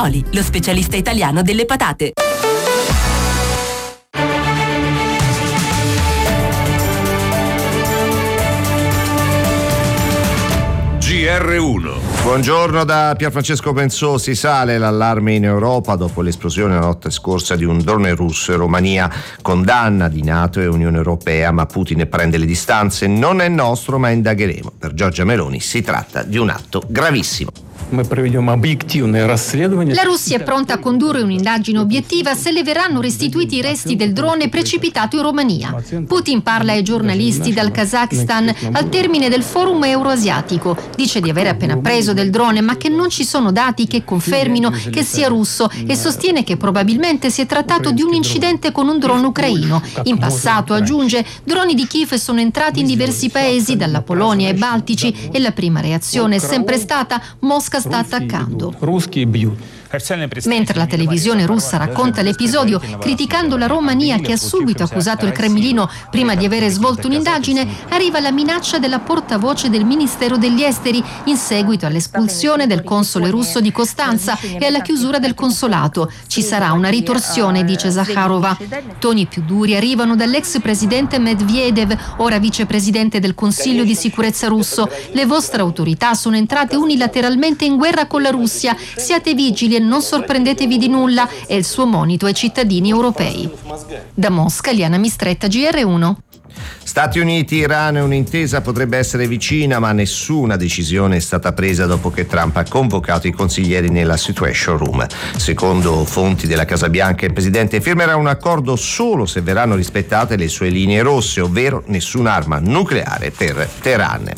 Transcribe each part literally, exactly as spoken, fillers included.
Oli, lo specialista italiano delle patate. G R uno. Buongiorno da Pierfrancesco Pensosi. Sale l'allarme in Europa dopo l'esplosione la notte scorsa di un drone russo in Romania. Condanna di NATO e Unione Europea, ma Putin prende le distanze. Non è nostro, ma indagheremo. Per Giorgia Meloni si tratta di un atto gravissimo. La Russia è pronta a condurre un'indagine obiettiva se le verranno restituiti i resti del drone precipitato in Romania. Putin parla ai giornalisti dal Kazakhstan al termine del forum euroasiatico. Dice di aver appena preso del drone, ma che non ci sono dati che confermino che sia russo e sostiene che probabilmente si è trattato di un incidente con un drone ucraino. In passato, aggiunge, droni di Kiev sono entrati in diversi paesi, dalla Polonia ai Baltici, e la prima reazione è sempre stata: Mosca sta attaccando. Mentre la televisione russa racconta l'episodio criticando la Romania, che ha subito accusato il Cremlino prima di avere svolto un'indagine, arriva la minaccia della portavoce del Ministero degli Esteri in seguito all'espulsione del console russo di Costanza e alla chiusura del consolato. Ci sarà una ritorsione, dice Zakharova. Toni più duri arrivano dall'ex presidente Medvedev, ora vicepresidente del Consiglio di sicurezza russo. Le vostre autorità sono entrate unilateralmente in guerra con la Russia. Siate vigili, non sorprendetevi di nulla, è il suo monito ai cittadini europei. Da Mosca, Liana Mistretta, G R uno. Stati Uniti, Iran, un'intesa potrebbe essere vicina, ma nessuna decisione è stata presa dopo che Trump ha convocato i consiglieri nella Situation Room. Secondo fonti della Casa Bianca, il presidente firmerà un accordo solo se verranno rispettate le sue linee rosse, ovvero nessun'arma nucleare per Teheran.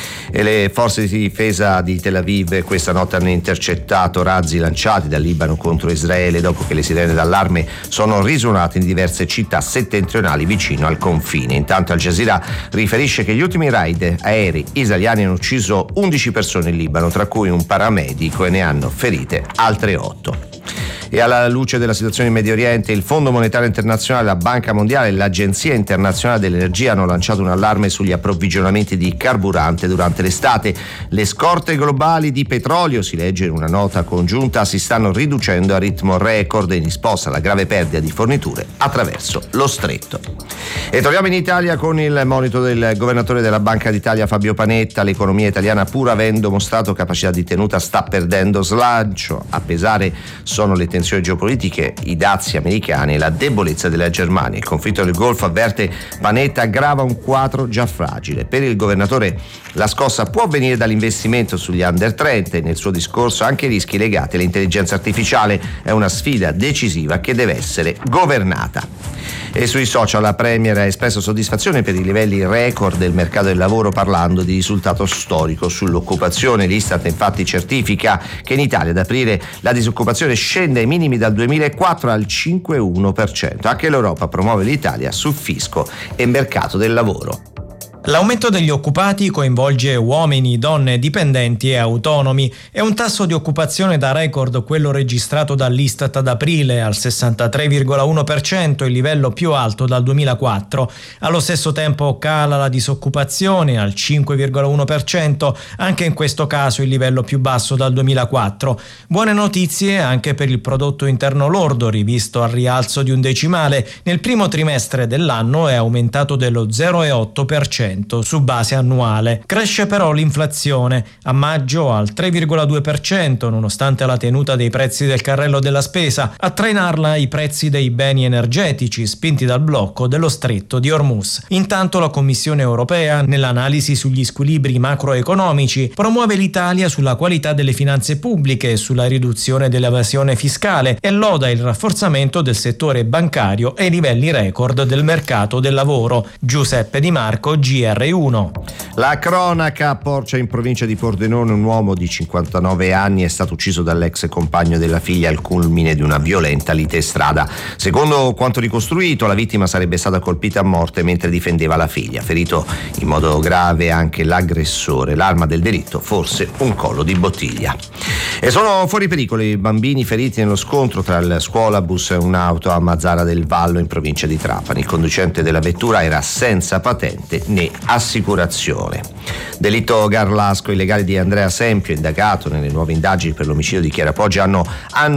E le forze di difesa di Tel Aviv questa notte hanno intercettato razzi lanciati dal Libano contro Israele dopo che le sirene d'allarme sono risuonate in diverse città settentrionali vicino al confine. Intanto Al Jazeera riferisce che gli ultimi raid aerei israeliani hanno ucciso undici persone in Libano, tra cui un paramedico, e ne hanno ferite altre otto. E alla luce della situazione in Medio Oriente, il Fondo Monetario Internazionale, la Banca Mondiale e l'Agenzia Internazionale dell'Energia hanno lanciato un allarme sugli approvvigionamenti di carburante durante l'estate. Le scorte globali di petrolio, si legge in una nota congiunta, si stanno riducendo a ritmo record in risposta alla grave perdita di forniture attraverso lo stretto. E torniamo in Italia con il monito del governatore della Banca d'Italia Fabio Panetta. L'economia italiana, pur avendo mostrato capacità di tenuta, sta perdendo slancio. A pesare sono le tensioni geopolitiche, i dazi americani e la debolezza della Germania. Il conflitto del Golfo, avverte Panetta, aggrava un quadro già fragile. Per il governatore la scossa può venire dall'investimento sugli under trenta e nel suo discorso anche i rischi legati all'intelligenza artificiale. È una sfida decisiva che deve essere governata. E sui social la Premier ha espresso soddisfazione per i livelli record del mercato del lavoro, parlando di risultato storico sull'occupazione. L'Istat infatti certifica che in Italia ad aprile la disoccupazione scende ai minimi dal duemilaquattro al cinque virgola uno per cento. Anche l'Europa promuove l'Italia su fisco e mercato del lavoro. L'aumento degli occupati coinvolge uomini, donne, dipendenti e autonomi. È un tasso di occupazione da record quello registrato dall'Istat ad aprile, al sessantatré virgola uno per cento, il livello più alto dal duemilaquattro. Allo stesso tempo cala la disoccupazione al cinque virgola uno per cento, anche in questo caso il livello più basso dal duemilaquattro. Buone notizie anche per il prodotto interno lordo, rivisto al rialzo di un decimale. Nel primo trimestre dell'anno è aumentato dello zero virgola otto per cento. su base annuale. Cresce però l'inflazione, a maggio al tre virgola due per cento, nonostante la tenuta dei prezzi del carrello della spesa. A trainarla i prezzi dei beni energetici, spinti dal blocco dello stretto di Hormuz. Intanto la Commissione europea, nell'analisi sugli squilibri macroeconomici, promuove l'Italia sulla qualità delle finanze pubbliche e sulla riduzione dell'evasione fiscale e loda il rafforzamento del settore bancario e i livelli record del mercato del lavoro. Giuseppe Di Marco, G R uno. La cronaca: a Porcia, in provincia di Pordenone, un uomo di cinquantanove anni è stato ucciso dall'ex compagno della figlia al culmine di una violenta lite strada. Secondo quanto ricostruito, la vittima sarebbe stata colpita a morte mentre difendeva la figlia. Ferito in modo grave anche l'aggressore. L'arma del delitto, forse un collo di bottiglia. E sono fuori pericolo i bambini feriti nello scontro tra il scuolabus e un'auto a Mazzara del Vallo, in provincia di Trapani. Il conducente della vettura era senza patente né assicurazione. Delitto Garlasco. I legali di Andrea Sempio, indagato nelle nuove indagini per l'omicidio di Chiara Poggi, hanno